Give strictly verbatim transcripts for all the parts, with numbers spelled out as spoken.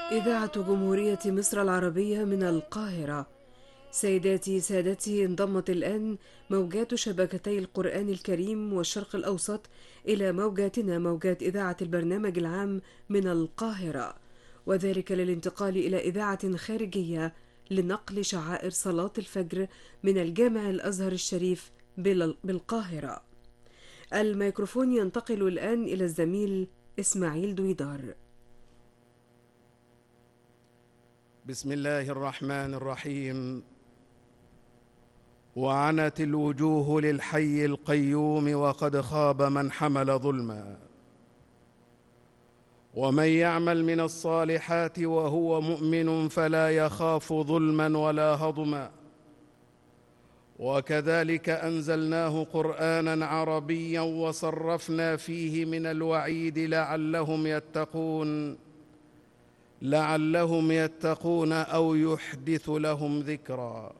إذاعة جمهورية مصر العربية من القاهرة. سيداتي سادتي، انضمت الآن موجات شبكتي القرآن الكريم والشرق الأوسط إلى موجاتنا، موجات إذاعة البرنامج العام من القاهرة، وذلك للانتقال إلى إذاعة خارجية لنقل شعائر صلاة الفجر من الجامع الأزهر الشريف بالقاهرة. الميكروفون ينتقل الآن إلى الزميل إسماعيل دويدار. بسم الله الرحمن الرحيم. وعنت الوجوه للحي القيوم وقد خاب من حمل ظلما، ومن يعمل من الصالحات وهو مؤمن فلا يخاف ظلما ولا هضما. وكذلك أنزلناه قرآنا عربيا وصرفنا فيه من الوعيد لعلهم يتقون لعلهم يتقون أو يحدث لهم ذكرا.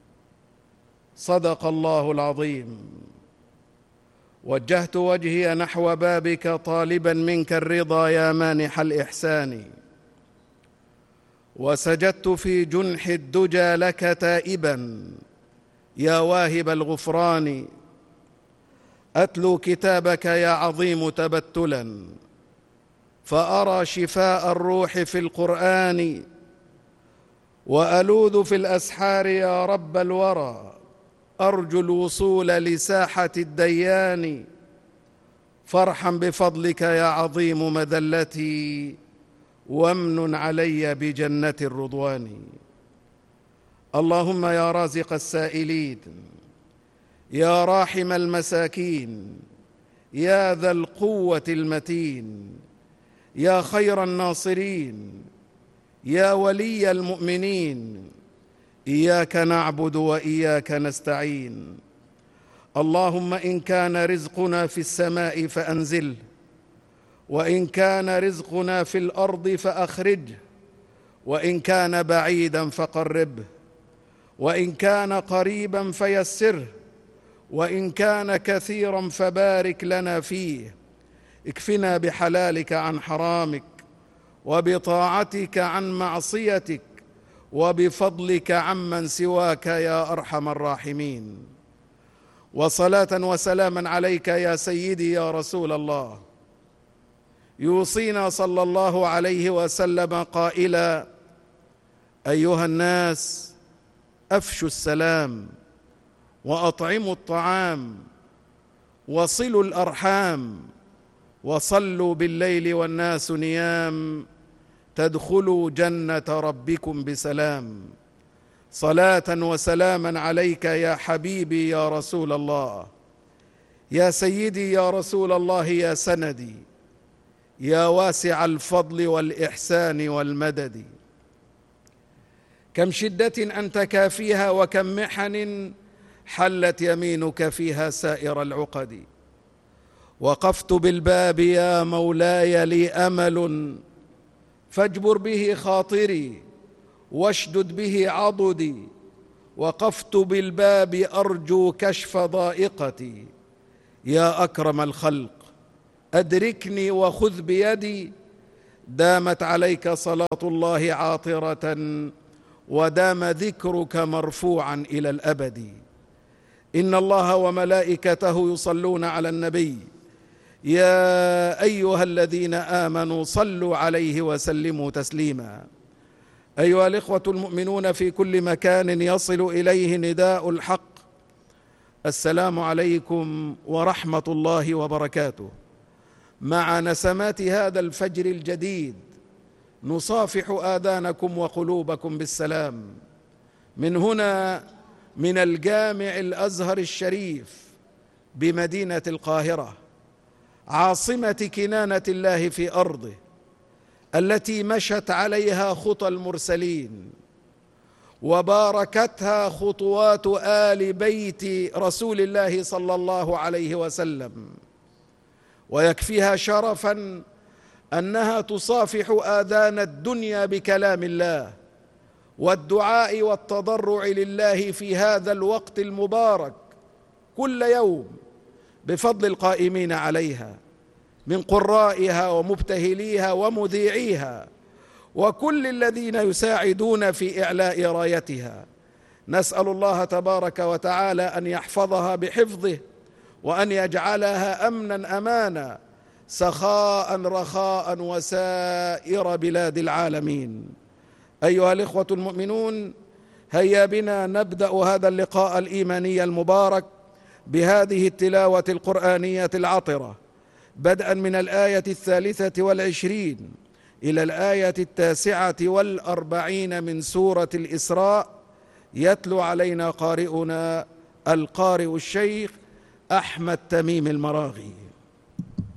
صدق الله العظيم. وجهت وجهي نحو بابك طالبا منك الرضا يا مانح الإحسان، وسجدت في جنح الدجى لك تائبا يا واهب الغفران. أتلو كتابك يا عظيم تبتلا فأرى شفاء الروح في القرآن، وألوذ في الأسحار يا رب الورى أرجو الوصول لساحة الديان. فارحم بفضلك يا عظيم مذلتي وامنن علي بجنة الرضوان. اللهم يا رازق السائلين، يا راحم المساكين، يا ذا القوة المتين، يا خير الناصرين، يا ولي المؤمنين، إياك نعبد وإياك نستعين. اللهم إن كان رزقنا في السماء فأنزله، وإن كان رزقنا في الأرض فأخرجه، وإن كان بعيدا فقربه، وإن كان قريبا فيسره، وإن كان كثيرا فبارك لنا فيه. اكفنا بحلالك عن حرامك، وبطاعتك عن معصيتك، وبفضلك عمن سواك يا أرحم الراحمين. وصلاة وسلاما عليك يا سيدي يا رسول الله. يوصينا صلى الله عليه وسلم قائلا: أيها الناس أفشوا السلام، وأطعموا الطعام، وصلوا الأرحام، وصلوا بالليل والناس نيام، تدخلوا جنة ربكم بسلام. صلاة وسلاما عليك يا حبيبي يا رسول الله، يا سيدي يا رسول الله، يا سندي، يا واسع الفضل والإحسان والمدد. كم شدة أنت كافيها، وكم محن حلت يمينك فيها سائر العقد. وقفت بالباب يا مولاي لي أمل، فاجبر به خاطري واشدد به عضدي. وقفت بالباب أرجو كشف ضائقتي، يا أكرم الخلق أدركني وخذ بيدي. دامت عليك صلاة الله عاطرة، ودام ذكرك مرفوعا إلى الأبد. إن الله وملائكته يصلون على النبي، يا أيها الذين آمنوا صلوا عليه وسلموا تسليما. أيها الإخوة المؤمنون في كل مكان يصل إليه نداء الحق، السلام عليكم ورحمة الله وبركاته. مع نسمات هذا الفجر الجديد نصافح آذانكم وقلوبكم بالسلام، من هنا من الجامع الأزهر الشريف بمدينة القاهرة، عاصمة كنانة الله في أرضه، التي مشت عليها خطى المرسلين، وباركتها خطوات آل بيت رسول الله صلى الله عليه وسلم. ويكفيها شرفا أنها تصافح آذان الدنيا بكلام الله والدعاء والتضرع لله في هذا الوقت المبارك كل يوم، بفضل القائمين عليها من قرائها ومبتهليها ومذيعيها وكل الذين يساعدون في إعلاء رايتها. نسأل الله تبارك وتعالى أن يحفظها بحفظه، وأن يجعلها أمنا أمانا، سخاء رخاء، وسائر بلاد العالمين. أيها الإخوة المؤمنون، هيا بنا نبدأ هذا اللقاء الإيماني المبارك بهذه التلاوة القرآنية العطرة، بدءا من الآية الثالثة والعشرين إلى الآية التاسعة والأربعين من سورة الإسراء. يتلو علينا قارئنا القارئ الشيخ أحمد تميم المراغي.